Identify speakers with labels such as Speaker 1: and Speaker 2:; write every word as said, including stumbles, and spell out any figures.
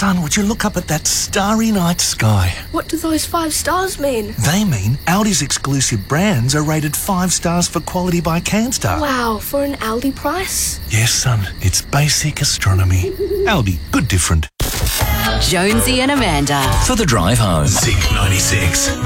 Speaker 1: Son, would you look up at that starry night sky?
Speaker 2: What do those five stars mean?
Speaker 1: They mean Aldi's exclusive brands are rated five stars for quality by CanStar.
Speaker 2: Wow, for an Aldi price?
Speaker 1: Yes, son, it's basic astronomy. Aldi, good different.
Speaker 3: Jonesy and Amanda.
Speaker 4: For the drive home. Zinc ninety-six.